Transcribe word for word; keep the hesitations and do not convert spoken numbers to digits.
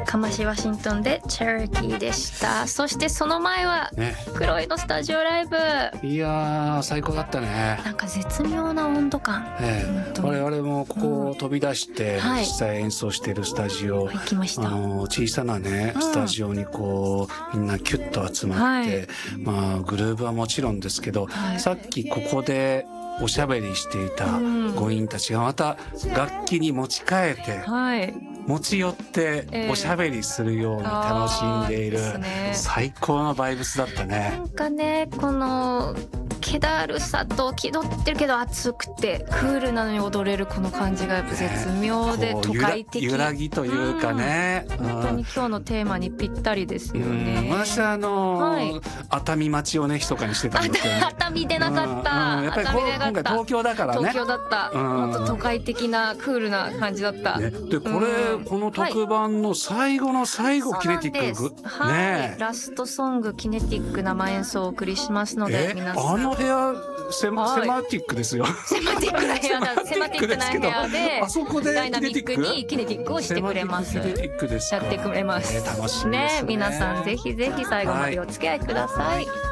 かましワシントンでチェロキーでした。そしてその前は、ね、クロイのスタジオライブ。 いやー最高だったね。 なんか絶妙な温度感、 ええ、我々もここを飛び出して、うん、実際演奏しているスタジオ、 はい、行きました。 あの小さなね、うん、スタジオにこうみんなキュッと集まって、はい、まあグルーブはもちろんですけど、はい、さっきここでおしゃべりしていたご員たちがまた楽器に持ち替えて、はい、持ち寄っておしゃべりするように楽しんでいる、えーね、最高のバイブスだったね。 なんかね、この気だるさと気取ってるけど熱くてクールなのに踊れるこの感じがやっぱ絶妙で都会的、 揺らぎというかね、 うん、本当に今日のテーマにぴったりですよね。 私はあの、はい、熱海町をね密かにしてたんですよね。 熱海出なかった、うんうん、 やっぱり今回東京だからね。 東京だった、うん、本当都会的なクールな感じだった、 ね、でこれ、うん、この特番の最後の最後、はい、キネティック、ね、 はい、ラストソングキネティック生演奏をお送りしますので、皆さんあの部屋セマ、はい、セマティックですよ。 セマティックな部屋だ。セマティックな部屋で、 あそこでダイナミックにキネティックをしてくれます。 キネティックですか。 やってくれます。 えー、楽しみですね。 ね、皆さんぜひぜひ最後までお付き合いください。はい。